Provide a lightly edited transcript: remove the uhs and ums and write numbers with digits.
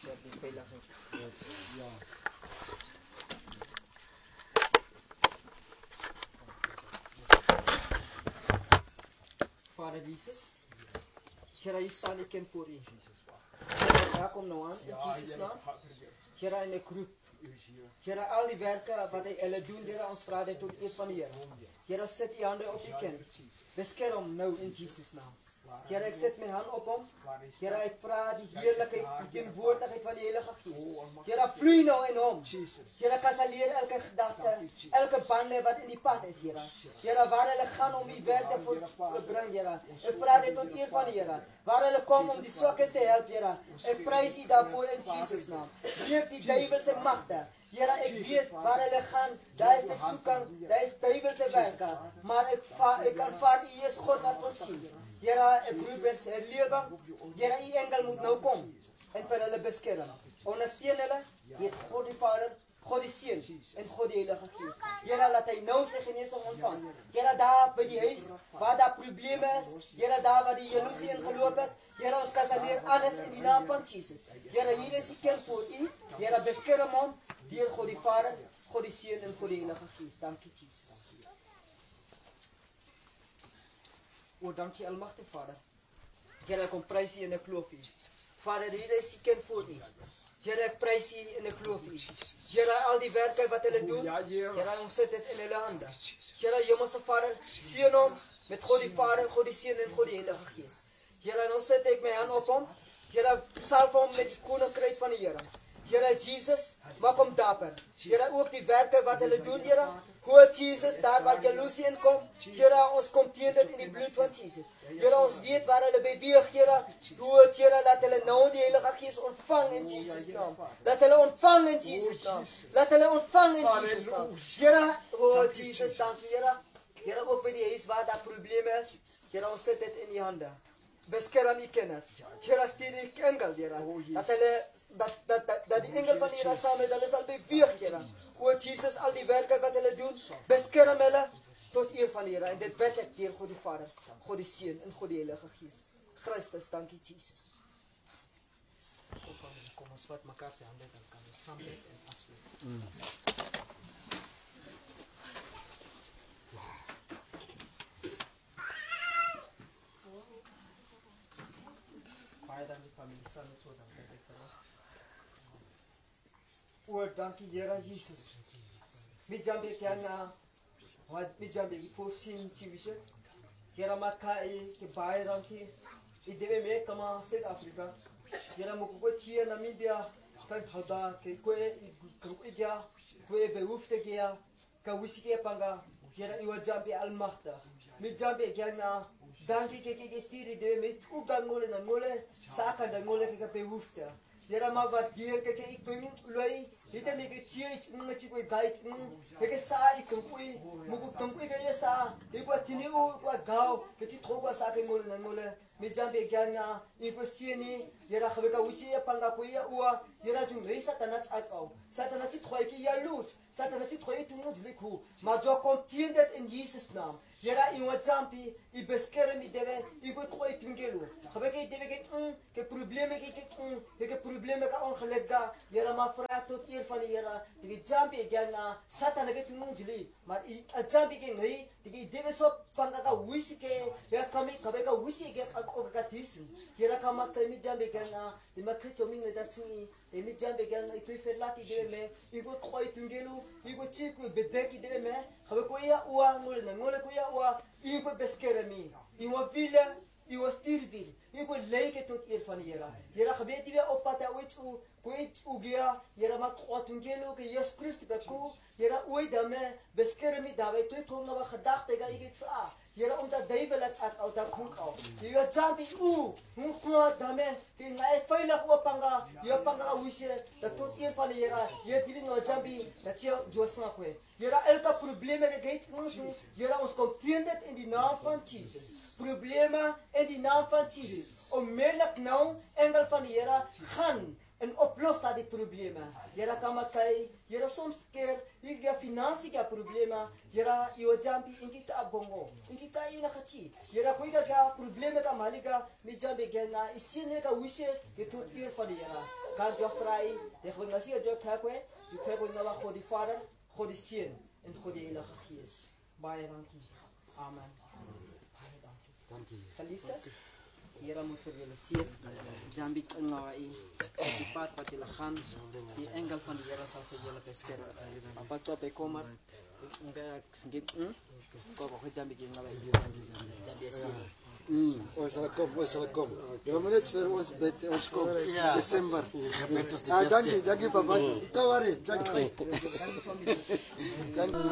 Dat die veiligheid. Ja. Vader Jesus, Here, hier staan ik kind voor u. Here, kom nou aan, in Jesus' naam. Here, in de groep. Here, al die werken wat hij doen, Here, ons vraagt hij tot eer van de Heer. Here, zet je handen op je kind. Bescherm hem nou in Jesus' naam. Here, ik zet mijn hand op hem. Here, ik vraag die heerlijkheid, die tegenwoordigheid van de Heilige Geest. Here, vloei nou in hem. Here, kanseleer elke gedachte, elke banden wat in die pad is, Here. Here, waar hulle gaan om die werk te brengen, Here. Ik vraag dit tot eer van de Here. Waar hulle komen om die zwakkes te helpen, Here. Ik prijs u daarvoor in Jesus' naam. Breek die duivelse machten. Here, ik weet waar hulle gaan, daar is verzoeking, daar is duivelse werken. Maar ik aanvaard u is God wat voorziet. Here, ik roep het herleving. Here, die engel moet nou komen en vir hulle beskerm. Ondersteun hulle, weet God die Vader, God die Seun en God die Heilige Geest. Here, laat hy nou sy genesing ontvang. Here, daar by die huis waar daar probleme is, Here, daar waar die jaloesie ingeloop het, Here, ons kanseleer alles in die naam van Jesus. Here, hier is die kind voor u. Here, beskerm hom deur God die Vader, God die Seun en God die Heilige Geest. Dankie Jesus. O, dankie Almagtige Vader. Here, ek kom prys u en ek loof u. Vader, hier is die kind voor u. Here, ek prys u en ek loof u. Here, al die werke wat hulle doen, Here, ons sit dit in hulle hande. Here, Hemelse Vader, seën hom met God die Vader, God die Seun en God die Heilige Gees. Here, nou sit ek my hand op hom. Here, salf hom met die koninkryk van die Here. Here, Jesus, maak hom dapper. Here, ook die werke wat hulle doen, Here. Hoor Jesus, daar wat jaloesie in kom. Here, ons kom teen dit in die bloed van Jesus. Here, ons weet waar hulle beweeg, Here. Hoor, Here, dat hulle nou die Heilige Gees ontvang in Jesus' naam. Dat hulle ontvang in Jesus' naam. Dat hulle ontvang in Jesus' naam. Here, oh Jesus, dankie, Here. Here, ook by die huis waar daar probleme is. Here, ons sit dit in die hande. Beskerm die kinders. Here, stuur die engel, Here. Dat die engel van Here saam met hulle sal beweeg, Here. O Jesus, al die werke wat hulle doen, beskerm hulle tot eer van Here. En dit bid ek deur God die Vader, God die Seun en God die Heilige Gees. Christus, dankie Jesus. Kom ons vat mekaar se hande, dan kan ons saam bid en afsluit. Dan die familie staan net so dan bid ek vir ons. O, dankie Here Jesus. Mijambe kyana wat mijambe voorsien chiwishe. Here makai ke baie dankie. I debe me kama South Africa. Here moko chia Namibia kan thada ke koe igya koe behoefte gea ka wisike panga. Here iwa jambe almagtig. Mijambe kyana dankie ke stiri de met ook dan mole na mole saka dan mole ke behoefte. Here maar wat hier ke ek doen lui dit en ek chiet ngi koe guide ke sa ek koe mugo koe ke sa ek wat tini o wat gao ke ti troba sa ke mole na mole me jambe gana ek sieni Here gebe ka wisi panga ko ya uwa Here tu ngi satana tsakau satana ti troe ke ya lut satana ti troe tu ngi liku maar jo kontien dit in Jesus naam. Here in wat jampi I beskerm mi debe ek ko troe tu ngelu gebe ke debe ke probleme ke probleme ka ongeluk ga Here maar vra tot eer van die Here die jampi gana satana ke tu ngi maar I jampi ke ngi die debe so panga ka wisi ke ya kami gebe ka wisi ke okatisi Here kama mi jambe gana di makristo minne dasi mi jambe gana itu ferlati de me igo khoi tungelu igo chiku bedeki de me khabe ko ya uwa ngole ko ya uwa igo beskerami iwa villa iwa stilville igo leke tot eer van Here Here khabe ti op pad uitsu koit ugia Here mak khotungelu ke Jesus Christus beku Here ooit dame beskerami dawe toe kom na gedagte ga ik sa Here omdat duivel het uit dat boek al Here jambi hoe dame ke ngai veilig opanga jy panga wise dat tot eer van die Here jy die no jambi dat jy josa kwe Here elke probleme wat het ons Here ons kom teen dit in die naam van Jesus probleme in die naam van Jesus onmiddellik nou engel van die Here gaan en oplos dat die problemen. Jera kamakai, jera soms keer, jera financiële problemen, jera iwa jambi ingita abongo, ingita ina kati. Jera kuiga ga problemen ka maliga, mi jambi gena, isine ka wishe, getut ir van jera. Kan jo vrij, de gwengasia jo takwe, je takwe na wa God die Vader, God die Seen, en God die Heilige Gees. Baie dankie. Amen. Baie dankie. Dankie. Geliefdes, Here moet vir julle seën. Jambi ingaai. Die pad wat julle gaan, die engel van die Here sal vir julle beskerm. Apa to pe komar. Enggak singit. Ko ko jambi ingaai. Jambi seën. Ons sal kom. Jy moet net vir ons bid, ons kom Desember. Dankie papa. Tawari. Dankie.